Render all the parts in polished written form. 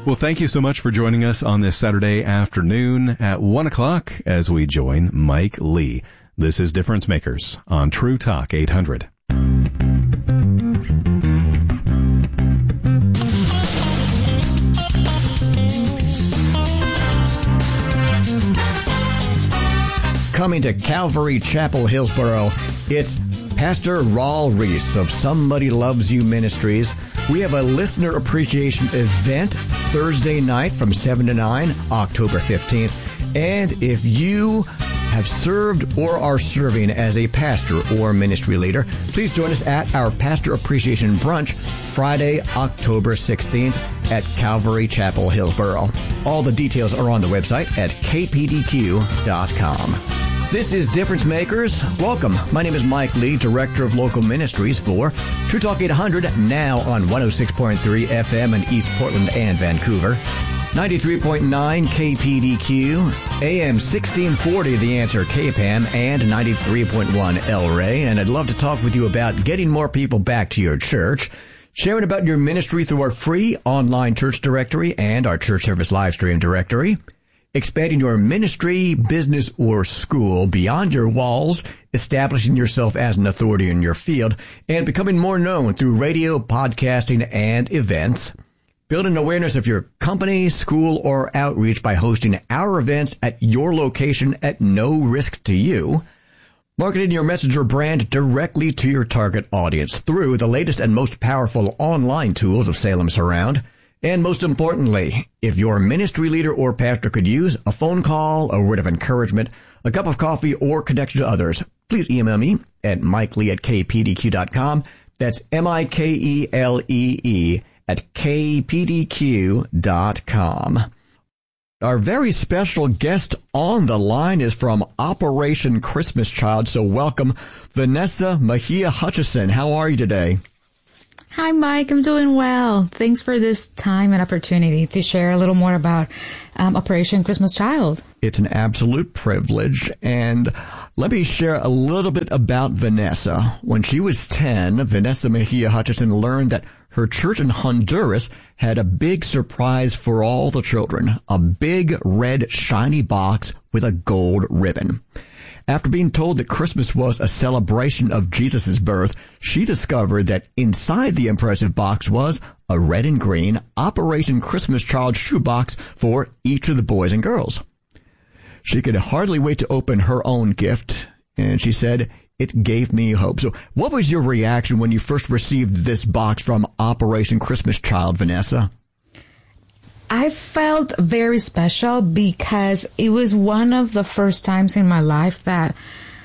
Well, thank you so much for joining us on this Saturday afternoon at 1 o'clock as we join Mike Lee. This is Difference Makers on True Talk 800. Coming to Calvary Chapel, Hillsboro, it's Pastor Raul Reese of Somebody Loves You Ministries. We have a listener appreciation event Thursday night from 7 to 9, October 15th. And if you have served or are serving as a pastor or ministry leader, please join us at our Pastor Appreciation Brunch Friday, October 16th at Calvary Chapel, Hillsboro. All the details are on the website at kpdq.com. This is Difference Makers. Welcome. My name is Mike Lee, Director of Local Ministries for True Talk 800, now on 106.3 FM in East Portland and Vancouver, 93.9 KPDQ, AM 1640 The Answer KPAM, and 93.1 El Rey. And I'd love to talk with you about getting more people back to your church, sharing about your ministry through our free online church directory and our church service live stream directory, expanding your ministry, business, or school beyond your walls, establishing yourself as an authority in your field, and becoming more known through radio, podcasting, and events. Building awareness of your company, school, or outreach by hosting our events at your location at no risk to you. Marketing your message or brand directly to your target audience through the latest and most powerful online tools of Salem Surround. And most importantly, if your ministry leader or pastor could use a phone call, a word of encouragement, a cup of coffee, or connection to others, please email me at mikelee@kpdq.com. That's MIKELEE at kpdq.com. Our very special guest on the line is from Operation Christmas Child, so welcome, Vanessa Mejia Hutchison. How are you today? Hi, Mike. I'm doing well. Thanks for this time and opportunity to share a little more about Operation Christmas Child. It's an absolute privilege. And let me share a little bit about Vanessa. When she was 10, Vanessa Mejia Hutchison learned that her church in Honduras had a big surprise for all the children, a big red shiny box with a gold ribbon. After being told that Christmas was a celebration of Jesus' birth, she discovered that inside the impressive box was a red and green Operation Christmas Child shoebox for each of the boys and girls. She could hardly wait to open her own gift, and she said, "It gave me hope." So what was your reaction when you first received this box from Operation Christmas Child, Vanessa? I felt very special because it was one of the first times in my life that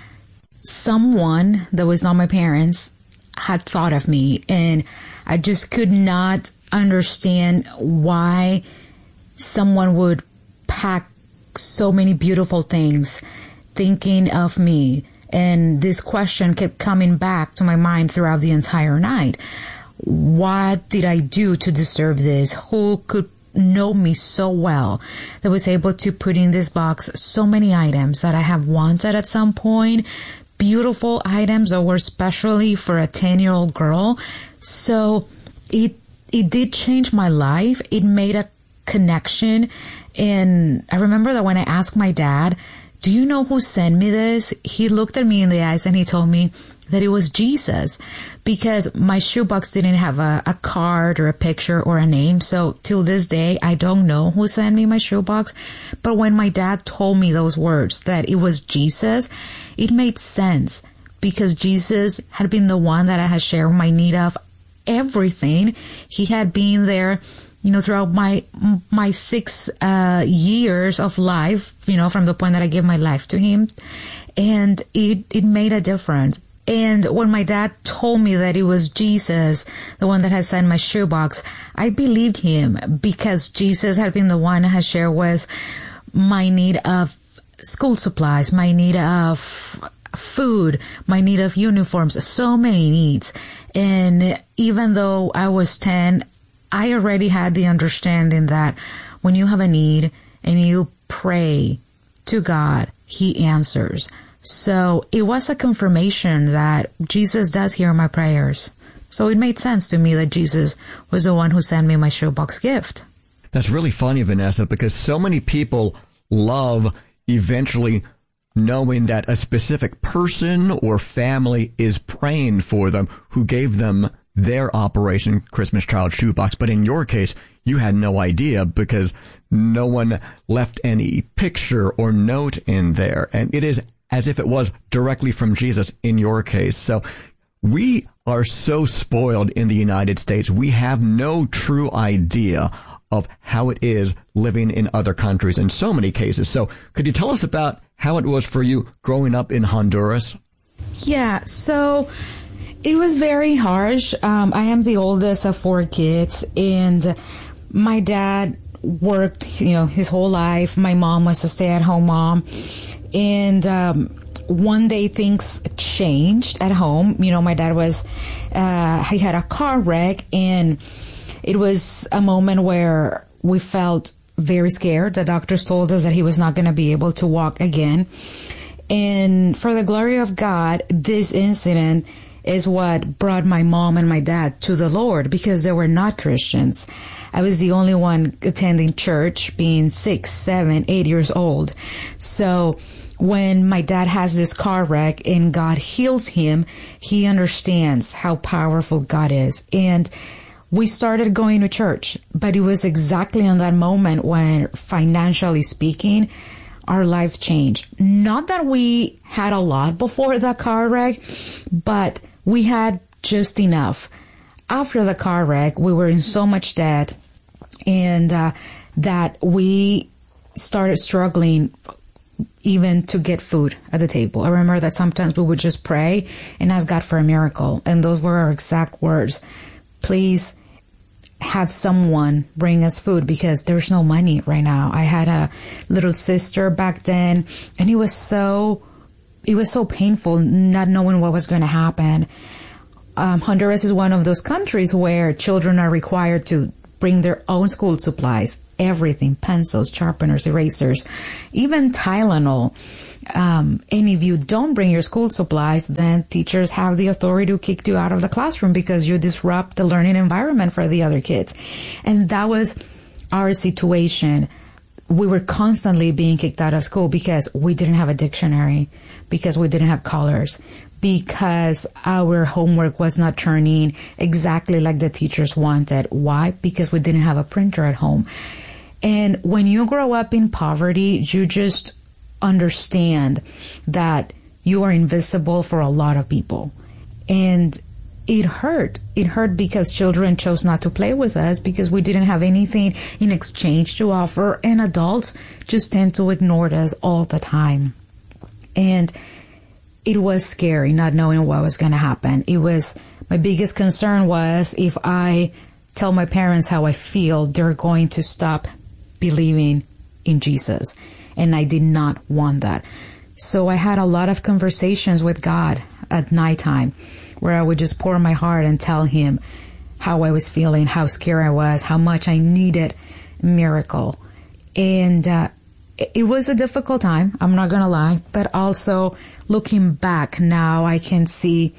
someone that was not my parents had thought of me. And I just could not understand why someone would pack so many beautiful things thinking of me. And this question kept coming back to my mind throughout the entire night. What did I do to deserve this? Who could know me so well that was able to put in this box so many items that I have wanted at some point, beautiful items that were especially for a 10-year-old girl. So it did change my life. It made a connection. And I remember that when I asked my dad, "Do you know who sent me this?" He looked at me in the eyes and he told me that it was Jesus, because my shoebox didn't have a card or a picture or a name. So till this day, I don't know who sent me my shoebox. But when my dad told me those words, that it was Jesus, it made sense, because Jesus had been the one that I had shared my need of everything. He had been there, throughout my 6 years of life, from the point that I gave my life to him. And it made a difference. And when my dad told me that it was Jesus, the one that had sent my shoebox, I believed him, because Jesus had been the one I had shared with my need of school supplies, my need of food, my need of uniforms, so many needs. And even though I was 10, I already had the understanding that when you have a need and you pray to God, He answers. So it was a confirmation that Jesus does hear my prayers. So it made sense to me that Jesus was the one who sent me my shoebox gift. That's really funny, Vanessa, because so many people love eventually knowing that a specific person or family is praying for them who gave them their Operation Christmas Child shoebox. But in your case, you had no idea because no one left any picture or note in there. And it is as if it was directly from Jesus in your case. So we are so spoiled in the United States. We have no true idea of how it is living in other countries in so many cases. So could you tell us about how it was for you growing up in Honduras? Yeah, so it was very harsh. I am the oldest of 4 kids, and my dad worked, his whole life. My mom was a stay-at-home mom, and one day things changed at home. My dad he had a car wreck, and it was a moment where we felt very scared. The doctors told us that he was not going to be able to walk again. And for the glory of God, this incident is what brought my mom and my dad to the Lord, because they were not Christians. I was the only one attending church, being 6, 7, 8 years old. So when my dad has this car wreck and God heals him, he understands how powerful God is. And we started going to church, but it was exactly in that moment when, financially speaking, our lives changed. Not that we had a lot before the car wreck, but we had just enough. After the car wreck, we were in so much debt, and that we started struggling even to get food at the table. I remember that sometimes we would just pray and ask God for a miracle, and those were our exact words. Please have someone bring us food, because there's no money right now. I had a little sister back then, and it was so painful not knowing what was going to happen. Honduras is one of those countries where children are required to bring their own school supplies, everything, pencils, sharpeners, erasers, even Tylenol. And if you don't bring your school supplies, then teachers have the authority to kick you out of the classroom because you disrupt the learning environment for the other kids. And that was our situation. We were constantly being kicked out of school because we didn't have a dictionary, because we didn't have colors, because our homework was not turning exactly like the teachers wanted. Why? Because we didn't have a printer at home. And when you grow up in poverty, you just understand that you are invisible for a lot of people. And it hurt. It hurt because children chose not to play with us because we didn't have anything in exchange to offer, and adults just tend to ignore us all the time. And it was scary not knowing what was going to happen. My biggest concern was, if I tell my parents how I feel, they're going to stop believing in Jesus. And I did not want that. So I had a lot of conversations with God at nighttime where I would just pour my heart and tell him how I was feeling, how scared I was, how much I needed a miracle. And it was a difficult time, I'm not going to lie. But also, looking back now, I can see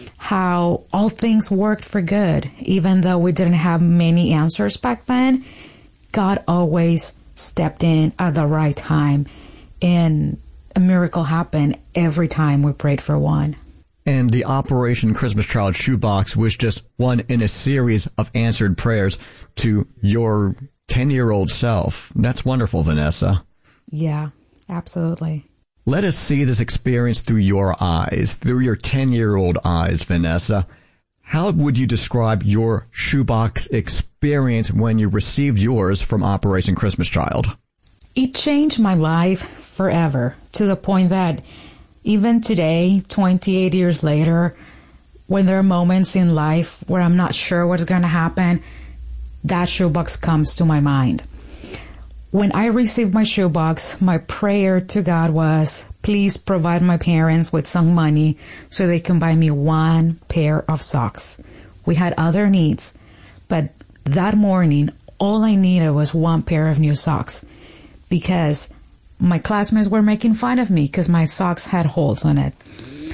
how all things worked for good. Even though we didn't have many answers back then, God always stepped in at the right time, and a miracle happened every time we prayed for one. And the Operation Christmas Child shoebox was just one in a series of answered prayers to your 10-year-old self. That's wonderful, Vanessa. Yeah, absolutely. Let us see this experience through your eyes, through your 10-year-old eyes, Vanessa. How would you describe your shoebox experience when you received yours from Operation Christmas Child? It changed my life forever, to the point that even today, 28 years later, when there are moments in life where I'm not sure what's going to happen, that shoebox comes to my mind. When I received my shoebox, my prayer to God was, please provide my parents with some money so they can buy me one pair of socks. We had other needs, but that morning, all I needed was one pair of new socks, because my classmates were making fun of me because my socks had holes on it.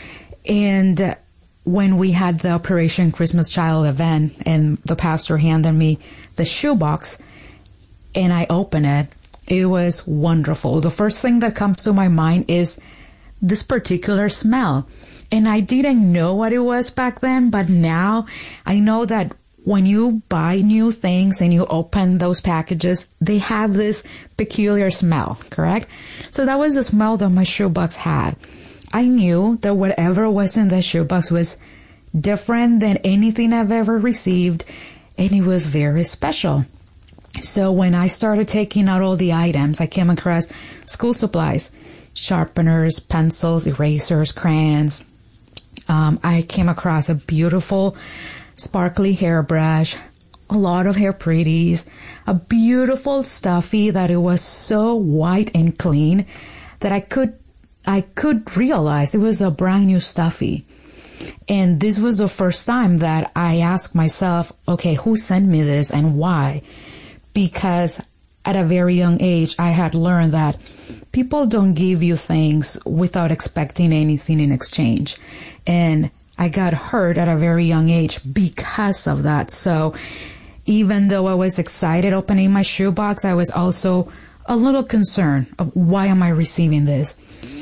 And when we had the Operation Christmas Child event and the pastor handed me the shoebox, and I opened it. It was wonderful. The first thing that comes to my mind is this particular smell. And I didn't know what it was back then, but now I know that when you buy new things and you open those packages, they have this peculiar smell, correct? So that was the smell that my shoebox had. I knew that whatever was in the shoebox was different than anything I've ever received, and it was very special. So when I started taking out all the items, I came across school supplies, sharpeners, pencils, erasers, crayons. I came across a beautiful sparkly hairbrush, a lot of hair pretties, a beautiful stuffy that it was so white and clean that I could realize it was a brand new stuffy. And this was the first time that I asked myself, okay, who sent me this and why? Because at a very young age, I had learned that people don't give you things without expecting anything in exchange. And I got hurt at a very young age because of that. So even though I was excited opening my shoebox, I was also a little concerned of why am I receiving this?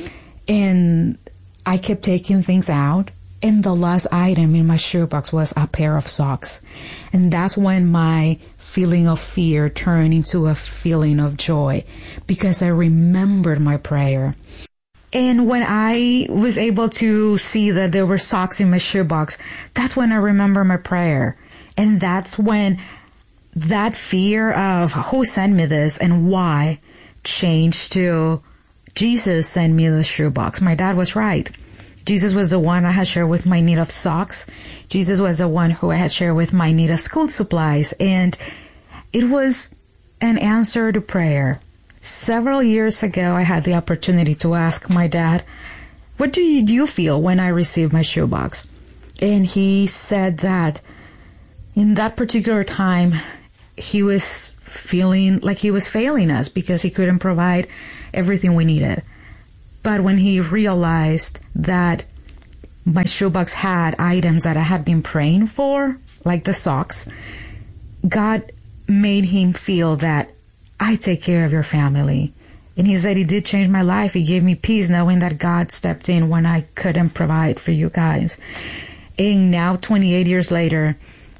And I kept taking things out. And the last item in my shoebox was a pair of socks. And that's when my feeling of fear turned into a feeling of joy because I remembered my prayer. And when I was able to see that there were socks in my shoebox, that's when I remember my prayer. And that's when that fear of who sent me this and why changed to Jesus sent me the shoebox. My dad was right. Jesus was the one I had shared with my need of socks. Jesus was the one who I had shared with my need of school supplies. And it was an answer to prayer. Several years ago, I had the opportunity to ask my dad, what do you feel when I receive my shoebox? And he said that in that particular time, he was feeling like he was failing us because he couldn't provide everything we needed. But when he realized that my shoebox had items that I had been praying for, like the socks, God made him feel that I take care of your family. And he said he did change my life. He gave me peace knowing that God stepped in when I couldn't provide for you guys. And now, 28 years later,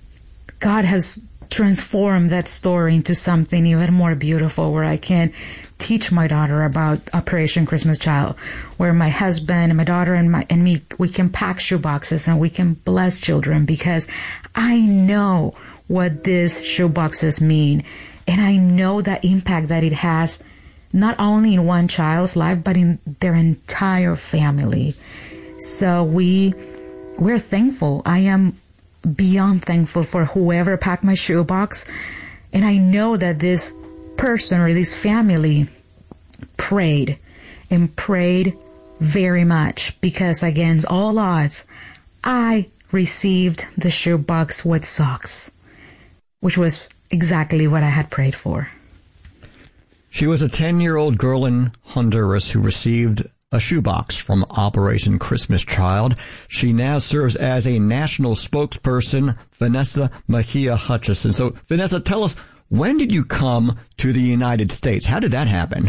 God has transformed that story into something even more beautiful where I can teach my daughter about Operation Christmas Child, where my husband and my daughter and me, we can pack shoe boxes and we can bless children because I know what these shoe boxes mean. And I know the impact that it has not only in one child's life, but in their entire family. So we're thankful. I am beyond thankful for whoever packed my shoebox. And I know that this person or this family prayed and prayed very much because against all odds, I received the shoebox with socks, which was exactly what I had prayed for. She was a 10-year-old girl in Honduras who received a shoebox from Operation Christmas Child. She now serves as a national spokesperson, Vanessa Mejia Hutchison. So, Vanessa, tell us, when did you come to the United States? How did that happen?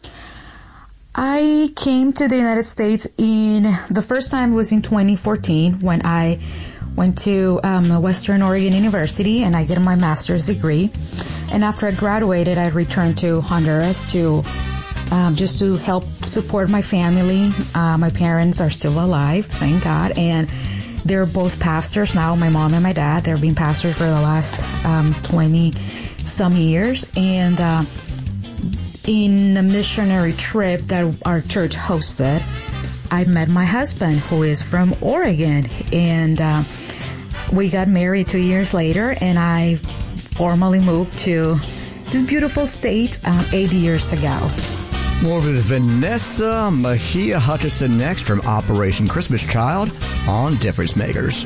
I came to the United States the first time was in 2014 when I went to Western Oregon University and I get my master's degree. And after I graduated, I returned to Honduras to just to help support my family. My parents are still alive, thank God, and they're both pastors now, my mom and my dad. They've been pastors for the last 20-some years. And in a missionary trip that our church hosted, I met my husband, who is from Oregon, and we got married 2 years later, and I formally moved to this beautiful state 8 years ago. More with Vanessa Mejia Hutchison next from Operation Christmas Child on Difference Makers.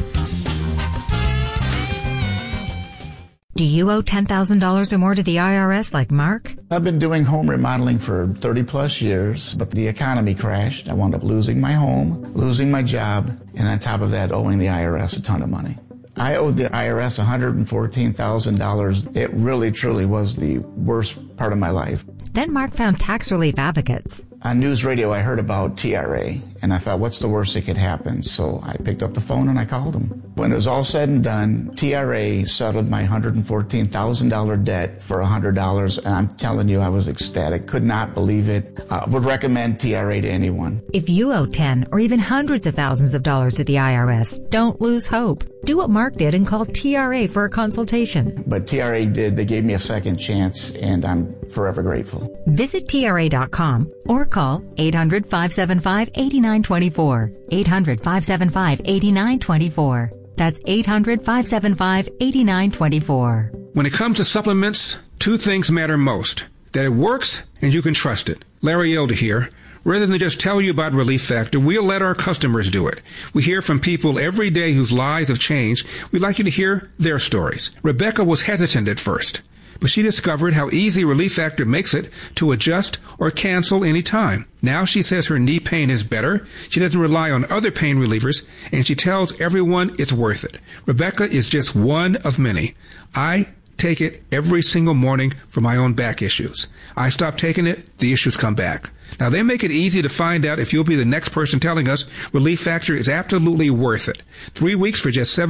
Do you owe $10,000 or more to the IRS like Mark? I've been doing home remodeling for 30 plus years, but the economy crashed. I wound up losing my home, losing my job, and on top of that, owing the IRS a ton of money. I owed the IRS $114,000. It really, truly was the worst part of my life. Then Mark found tax relief advocates. On news radio, I heard about TRA, and I thought, what's the worst that could happen? So I picked up the phone and I called them. When it was all said and done, TRA settled my $114,000 debt for $100, and I'm telling you, I was ecstatic. Could not believe it. Would recommend TRA to anyone. If you owe 10 or even hundreds of thousands of dollars to the IRS, don't lose hope. Do what Mark did and call TRA for a consultation. But TRA did. They gave me a second chance, and I'm forever grateful. Visit TRA.com or call 800-575-8924. 800-575-8924. That's 800-575-8924. When it comes to supplements, two things matter most: that it works and you can trust it. Larry Elder here. Rather than just tell you about Relief Factor, we'll let our customers do it. We hear from people every day whose lives have changed. We'd like you to hear their stories. Rebecca was hesitant at first, but she discovered how easy Relief Factor makes it to adjust or cancel any time. Now she says her knee pain is better, she doesn't rely on other pain relievers, and she tells everyone it's worth it. Rebecca is just one of many. I take it every single morning for my own back issues. I stop taking it, the issues come back. Now, they make it easy to find out if you'll be the next person telling us Relief Factor is absolutely worth it. 3 weeks for just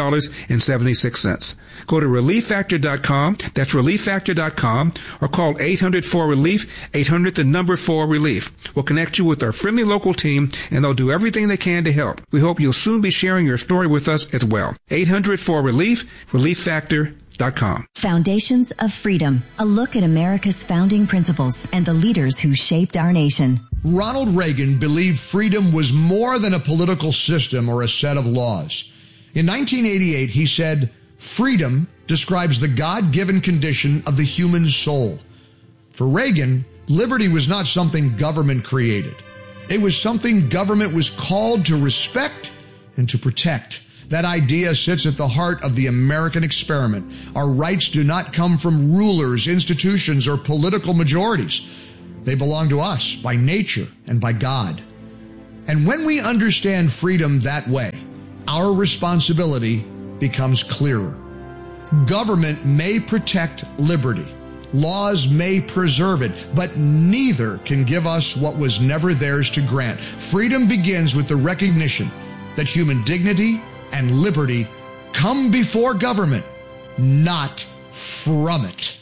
$17.76. Go to ReliefFactor.com, that's ReliefFactor.com, or call 800-4RELIEF, 800-4RELIEF. We'll connect you with our friendly local team, and they'll do everything they can to help. We hope you'll soon be sharing your story with us as well. 800-4RELIEF, ReliefFactor.com. Foundations of Freedom, a look at America's founding principles and the leaders who shaped our nation. Ronald Reagan believed freedom was more than a political system or a set of laws. In 1988, he said, "Freedom describes the God-given condition of the human soul." For Reagan, liberty was not something government created. It was something government was called to respect and to protect. That idea sits at the heart of the American experiment. Our rights do not come from rulers, institutions, or political majorities. They belong to us by nature and by God. And when we understand freedom that way, our responsibility becomes clearer. Government may protect liberty. Laws may preserve it, but neither can give us what was never theirs to grant. Freedom begins with the recognition that human dignity and liberty come before government, not from it.